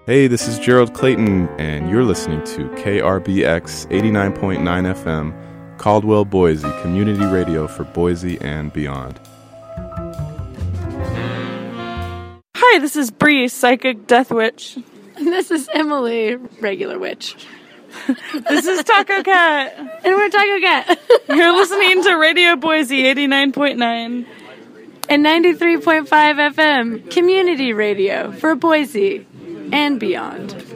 Hey, this is Gerald Clayton, and you're listening to KRBX 89.9 FM, Caldwell, Boise, community radio for Boise and beyond. Hi, this is Bree, Psychic Death Witch. And this is Emily, regular witch. This is Taco Cat. And we're Taco Cat. You're listening to Radio Boise 89.9. And 93.5 FM, community radio for Boise and beyond.